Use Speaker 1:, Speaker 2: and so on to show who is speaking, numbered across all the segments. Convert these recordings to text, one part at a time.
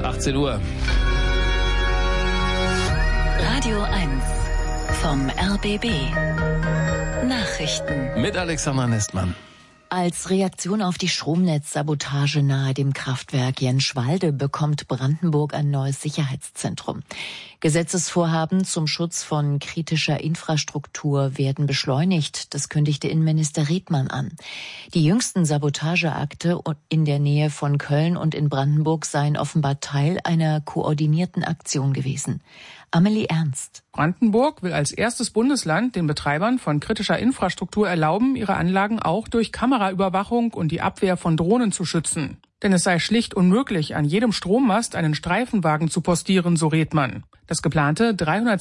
Speaker 1: 18 Uhr.
Speaker 2: Radio 1 vom RBB. Nachrichten.
Speaker 1: Mit Alexandra Nestmann.
Speaker 2: Als Reaktion auf die Stromnetzsabotage nahe dem Kraftwerk Jenschwalde bekommt Brandenburg ein neues Sicherheitszentrum. Gesetzesvorhaben zum Schutz von kritischer Infrastruktur werden beschleunigt, das kündigte Innenminister Riedmann an. Die jüngsten Sabotageakte in der Nähe von Köln und in Brandenburg seien offenbar Teil einer koordinierten Aktion gewesen. Amelie Ernst.
Speaker 3: Brandenburg will als erstes Bundesland den Betreibern von kritischer Infrastruktur erlauben, ihre Anlagen auch durch Kameraüberwachung und die Abwehr von Drohnen zu schützen. Denn es sei schlicht unmöglich, an jedem Strommast einen Streifenwagen zu postieren, so Riedmann. Das geplante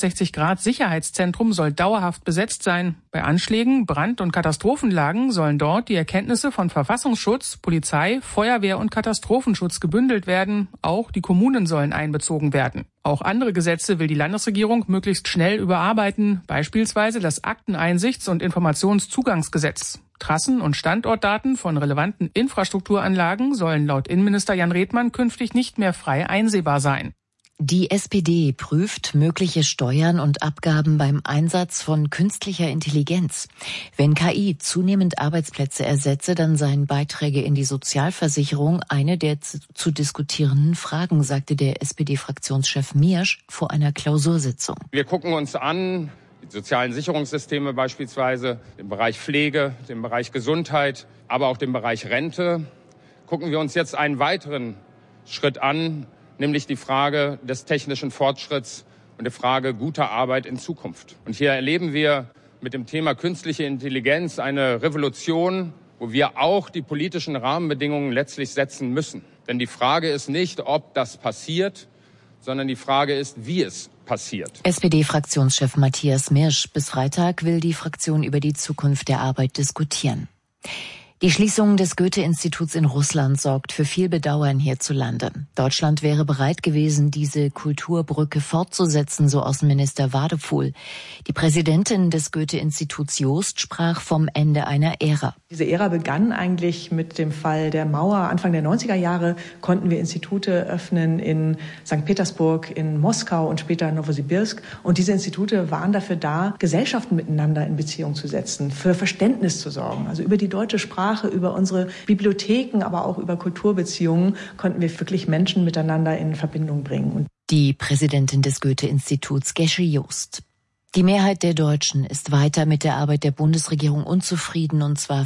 Speaker 3: 360-Grad-Sicherheitszentrum soll dauerhaft besetzt sein. Bei Anschlägen, Brand- und Katastrophenlagen sollen dort die Erkenntnisse von Verfassungsschutz, Polizei, Feuerwehr und Katastrophenschutz gebündelt werden. Auch die Kommunen sollen einbezogen werden. Auch andere Gesetze will die Landesregierung möglichst schnell überarbeiten, beispielsweise das Akteneinsichts- und Informationszugangsgesetz. Trassen- und Standortdaten von relevanten Infrastrukturanlagen sollen laut Innenminister Jan Redmann künftig nicht mehr frei einsehbar sein.
Speaker 2: Die SPD prüft mögliche Steuern und Abgaben beim Einsatz von künstlicher Intelligenz. Wenn KI zunehmend Arbeitsplätze ersetze, dann seien Beiträge in die Sozialversicherung eine der zu diskutierenden Fragen, sagte der SPD-Fraktionschef Miersch vor einer Klausursitzung.
Speaker 4: Wir gucken uns an, die sozialen Sicherungssysteme beispielsweise, den Bereich Pflege, den Bereich Gesundheit, aber auch den Bereich Rente. Gucken wir uns jetzt einen weiteren Schritt an, nämlich die Frage des technischen Fortschritts und die Frage guter Arbeit in Zukunft. Und hier erleben wir mit dem Thema künstliche Intelligenz eine Revolution, wo wir auch die politischen Rahmenbedingungen letztlich setzen müssen. Denn die Frage ist nicht, ob das passiert, sondern die Frage ist, wie es passiert.
Speaker 2: SPD-Fraktionschef Matthias Mirsch. Bis Freitag will die Fraktion über die Zukunft der Arbeit diskutieren. Die Schließung des Goethe-Instituts in Russland sorgt für viel Bedauern hierzulande. Deutschland wäre bereit gewesen, diese Kulturbrücke fortzusetzen, so Außenminister Wadefuhl. Die Präsidentin des Goethe-Instituts Joost sprach vom Ende einer Ära.
Speaker 5: Diese Ära begann eigentlich mit dem Fall der Mauer. Anfang der 90er Jahre konnten wir Institute öffnen in St. Petersburg, in Moskau und später in Novosibirsk. Und diese Institute waren dafür da, Gesellschaften miteinander in Beziehung zu setzen, für Verständnis zu sorgen. Also über die deutsche Sprache, über unsere Bibliotheken, aber auch über Kulturbeziehungen konnten wir wirklich Menschen miteinander in Verbindung bringen.
Speaker 2: Die Präsidentin des Goethe-Instituts, Gesche Joost. Die Mehrheit der Deutschen ist weiter mit der Arbeit der Bundesregierung unzufrieden, und zwar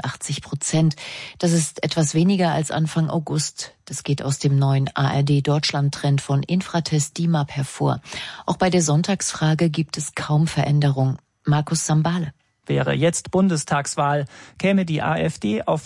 Speaker 2: 84%. Das ist etwas weniger als Anfang August. Das geht aus dem neuen ARD-Deutschland-Trend von Infratest DIMAP hervor. Auch bei der Sonntagsfrage gibt es kaum Veränderung. Markus Sambale.
Speaker 6: Wäre jetzt Bundestagswahl, käme die AfD auf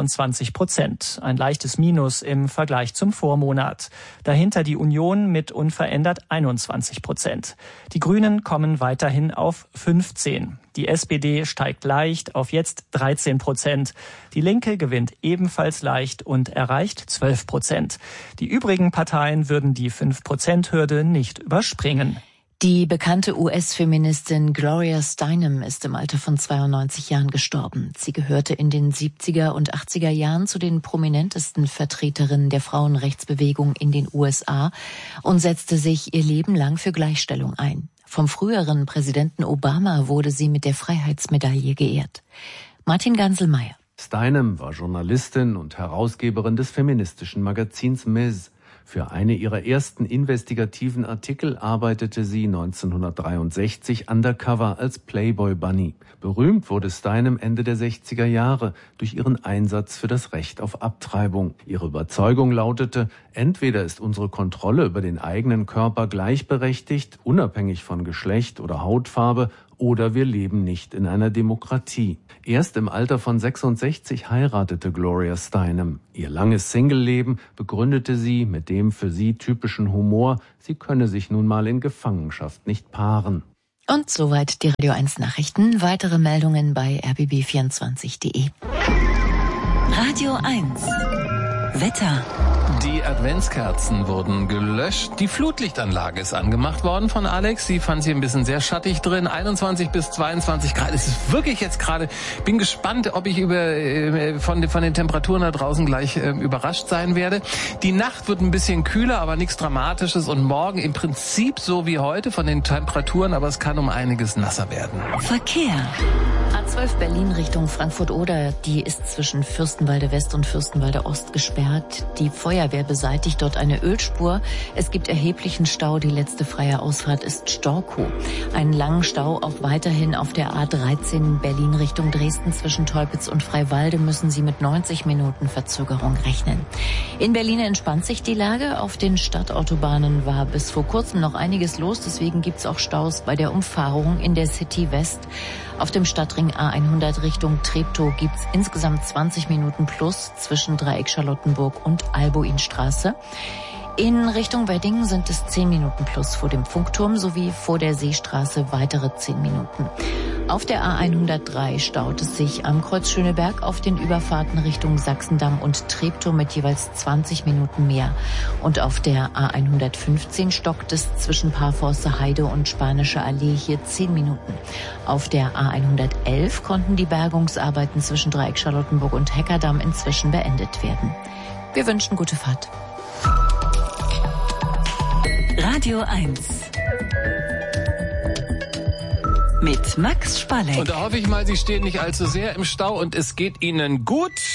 Speaker 6: 27%. Ein leichtes Minus im Vergleich zum Vormonat. Dahinter die Union mit unverändert 21%. Die Grünen kommen weiterhin auf 15%. Die SPD steigt leicht auf jetzt 13%. Die Linke gewinnt ebenfalls leicht und erreicht 12%. Die übrigen Parteien würden die 5%-Hürde nicht überspringen.
Speaker 2: Die bekannte US-Feministin Gloria Steinem ist im Alter von 92 Jahren gestorben. Sie gehörte in den 70er und 80er Jahren zu den prominentesten Vertreterinnen der Frauenrechtsbewegung in den USA und setzte sich ihr Leben lang für Gleichstellung ein. Vom früheren Präsidenten Obama wurde sie mit der Freiheitsmedaille geehrt. Martin Ganselmeier.
Speaker 7: Steinem war Journalistin und Herausgeberin des feministischen Magazins Ms. Für eine ihrer ersten investigativen Artikel arbeitete sie 1963 undercover als Playboy Bunny. Berühmt wurde Steinem Ende der 60er Jahre durch ihren Einsatz für das Recht auf Abtreibung. Ihre Überzeugung lautete, entweder ist unsere Kontrolle über den eigenen Körper gleichberechtigt, unabhängig von Geschlecht oder Hautfarbe, oder wir leben nicht in einer Demokratie. Erst im Alter von 66 heiratete Gloria Steinem. Ihr langes Singleleben begründete sie mit dem für sie typischen Humor, sie könne sich nun mal in Gefangenschaft nicht paaren.
Speaker 2: Und soweit die Radio 1 Nachrichten. Weitere Meldungen bei rbb24.de.
Speaker 8: Radio 1.
Speaker 1: Wetter.
Speaker 8: Die Adventskerzen wurden gelöscht. Die Flutlichtanlage ist angemacht worden von Alex. Sie fand sie ein bisschen sehr schattig drin. 21 bis 22 Grad. Es ist wirklich jetzt gerade, bin gespannt, ob ich von den Temperaturen da draußen gleich überrascht sein werde. Die Nacht wird ein bisschen kühler, aber nichts Dramatisches. Und morgen im Prinzip so wie heute von den Temperaturen, aber es kann um einiges nasser werden.
Speaker 1: Verkehr.
Speaker 2: A12 Berlin Richtung Frankfurt-Oder, die ist zwischen Fürstenwalde West und Fürstenwalde Ost gesperrt. Die Feuerwehr beseitigt dort eine Ölspur. Es gibt erheblichen Stau. Die letzte freie Ausfahrt ist Storkow. Einen langen Stau auch weiterhin auf der A13 Berlin Richtung Dresden zwischen Teupitz und Freiwalde müssen Sie mit 90 Minuten Verzögerung rechnen. In Berlin entspannt sich die Lage. Auf den Stadtautobahnen war bis vor kurzem noch einiges los. Deswegen gibt es auch Staus bei der Umfahrung in der City West. Auf dem Stadtring A100 Richtung Treptow gibt's insgesamt 20 Minuten plus zwischen Dreieck Charlottenburg und Albuinstraße. In Richtung Wedding sind es 10 Minuten plus vor dem Funkturm sowie vor der Seestraße weitere 10 Minuten. Auf der A103 staut es sich am Kreuz Schöneberg auf den Überfahrten Richtung Sachsendamm und Treptow mit jeweils 20 Minuten mehr. Und auf der A115 stockt es zwischen Parforster Heide und Spanische Allee hier 10 Minuten. Auf der A111 konnten die Bergungsarbeiten zwischen Dreieck Charlottenburg und Heckerdamm inzwischen beendet werden. Wir wünschen gute Fahrt.
Speaker 1: Radio 1 mit Max Spalleck.
Speaker 8: Und da hoffe ich mal, Sie stehen nicht allzu sehr im Stau und es geht Ihnen gut.